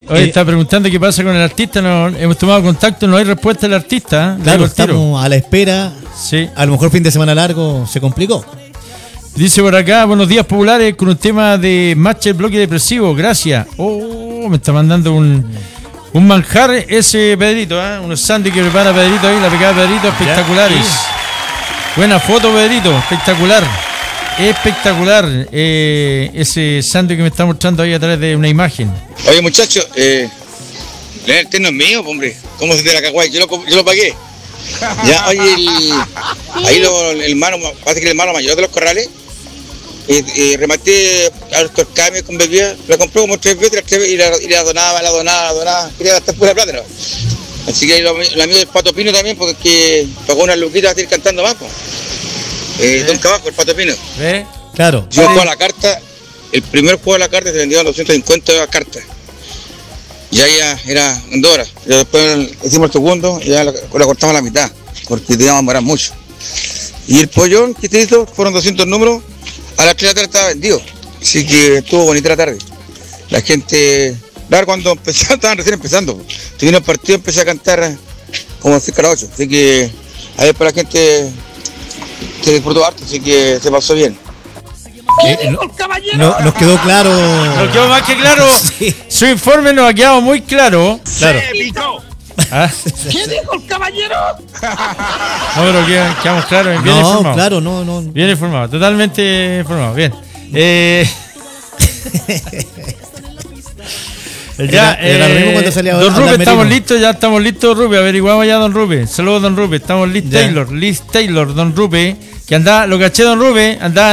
Oye, está preguntando qué pasa con el artista. No, hemos tomado contacto, no hay respuesta del artista. Claro, estamos a la espera. Sí. A lo mejor fin de semana largo se complicó. Dice por acá, buenos días populares, con un tema de Match el bloque depresivo, gracias. Oh, me está mandando un manjar ese Pedrito, unos sándwiches que prepara Pedrito ahí, la picada de Pedrito, espectaculares. Buena foto, Pedrito, espectacular. Espectacular ese sándwich que me está mostrando ahí a través de una imagen. Oye, muchachos, el terno es mío, hombre. ¿Cómo se te la cagó? Yo lo pagué. Ya, oye, ahí el hermano, parece que el hermano mayor de los corrales, rematé a los cambios con bebida, la compré como 3 veces y la donaba, quería gastar pura plata, ¿no? Así que el amigo del Pato Pino también, porque es que pagó unas luquitas a ir cantando más, pues. Don Cabajo, el Pato Pino. Claro. Yo juego a la carta, el primer juego de la carta se vendieron 250 cartas. Ya era en 2 horas. Ya después hicimos el segundo y ya la cortamos a la mitad, porque teníamos que demorar mucho. Y el pollón que te hizo fueron 200 números, a las 3 de la tarde estaba vendido. Así que estuvo bonita la tarde. La gente, claro, cuando empezó, estaban recién empezando. Terminó el partido, empecé a cantar como 5 a las 8. Así que ahí para la gente se disfrutó harto, así que se pasó bien. Nos quedó claro. Nos quedó más que claro. Sí. Su informe nos ha quedado muy claro. Claro. ¿Qué dijo el caballero? No, pero quedamos claros, bien informados. Claro, no. Bien informado, totalmente informado. Bien. Don Rupe, estamos listos, ya estamos listos, Rupe. Averiguamos ya, Don Rupe. Saludos, Don Rupe. Estamos listos. Liz Taylor, Don Rupe. Que andaba, lo caché, Don Rupe. Andaba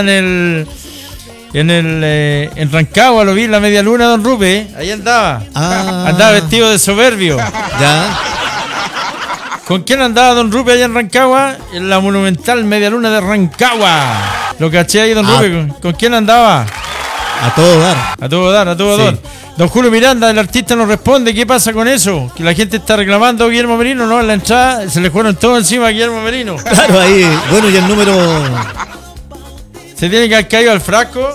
en Rancagua, lo vi en la media luna, Don Rupe. Ahí andaba. Andaba vestido de soberbio. Ya. ¿Con quién andaba Don Rupe allá en Rancagua? En la monumental media luna de Rancagua. Lo caché ahí, Don Rupe. ¿Con quién andaba? A todo dar. A todo dar. Don Julio Miranda, el artista, nos responde. ¿Qué pasa con eso? Que la gente está reclamando a Guillermo Merino, ¿no? En la entrada se le fueron todos encima a Guillermo Merino. Claro, ahí. Bueno, y el número... ¿Se tiene que haber caído al frasco?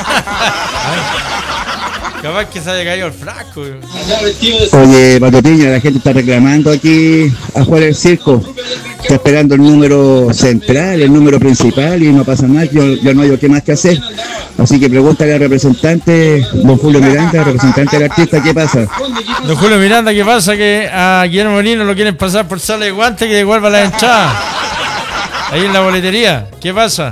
Capaz que se haya caído al frasco. Oye, Patotiño, la gente está reclamando aquí a jugar el circo. Está esperando el número central, el número principal y no pasa nada. Yo no hay qué más que hacer. Así que pregúntale al representante, don Julio Miranda, representante del artista, ¿qué pasa? Don Julio Miranda, ¿qué pasa? Que a Guillermo Merino lo quieren pasar por sala de guante, que devuelva la entrada. Ahí en la boletería. ¿Qué pasa?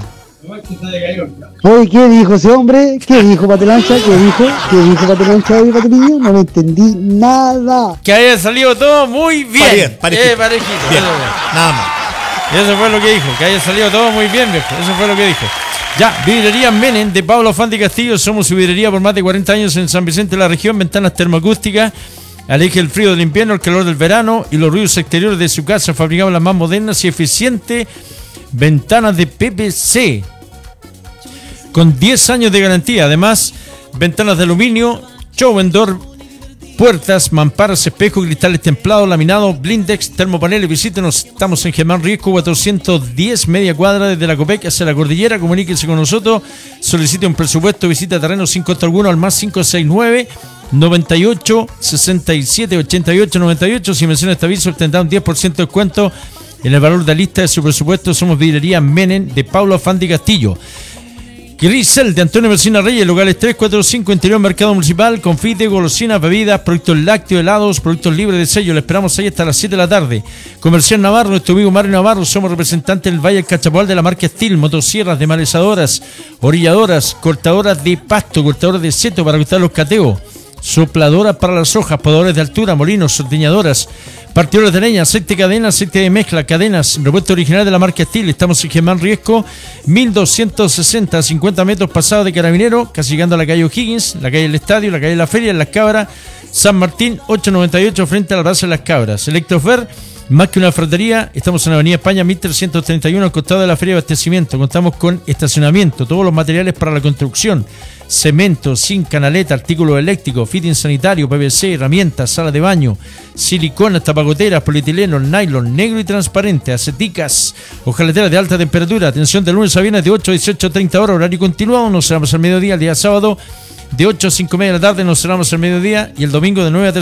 Oye, ¿qué dijo ese hombre? ¿Qué dijo Patelancha? ¿Qué dijo Patelancha hoy, Patelinho? No lo entendí nada. Que haya salido todo muy bien. Parejito. Bien. Nada más. Eso fue lo que dijo, que haya salido todo muy bien, viejo. Eso fue lo que dijo. Ya, Vidrería Menem de Pablo Fandi Castillo. Somos su vidrería por más de 40 años en San Vicente de la región. Ventanas termoacústicas. Aleje el frío del invierno, el calor del verano y los ruidos exteriores de su casa. Fabricamos las más modernas y eficientes ventanas de PVC con 10 años de garantía. Además, ventanas de aluminio, show and door, puertas, mamparas, espejos, cristales templados, laminados, blindex, termopaneles. Visítenos, estamos en Germán Riesco 410, media cuadra desde la Copec hacia la cordillera. Comuníquense con nosotros, solicite un presupuesto, visita terreno sin costo alguno al más 569 98 67 88 98. Si menciona este aviso, tendrá un 10% de descuento en el valor de la lista de su presupuesto. Somos Vidrería Menem de Pablo Fandi Castillo. Grisel de Antonio Mercina Reyes, locales 3, 4, 5, Interior Mercado Municipal, confite, golosinas, bebidas, productos lácteos, helados, productos libres de sello. Le esperamos ahí hasta las 7 de la tarde. Comercial Navarro, nuestro amigo Mario Navarro, somos representantes del Valle del Cachapoal de la marca Steel, motosierras, desmalezadoras, orilladoras, cortadoras de pasto, cortadoras de seto para cortar los cateos, sopladoras para las hojas, podadores de altura, molinos, ordeñadoras, partidores de leña, aceite de cadena, aceite de mezcla, cadenas, repuesto original de la marca Steel. Estamos en Germán Riesco 1260, 50 metros pasado de Carabinero, casi llegando a la calle O'Higgins, la calle del Estadio, la calle de la Feria, en Las Cabras, San Martín 898 frente a la Plaza de Las Cabras. Electrofer, más que una ferretería, estamos en la avenida España 1331 al costado de la Feria de Abastecimiento. Contamos con estacionamiento, todos los materiales para la construcción, cemento, zinc, canaleta, artículos eléctricos, fitting sanitario, PVC, herramientas, sala de baño, siliconas, tapagoteras, polietileno, nylon, negro y transparente, aceticas, hojaleteras de alta temperatura. Atención de lunes a viernes de 8 a 18:30 horas, horario continuado. Nos cerramos al mediodía, el día sábado de 8 a 5:30 de la tarde, nos cerramos al mediodía y el domingo de 9 a 3.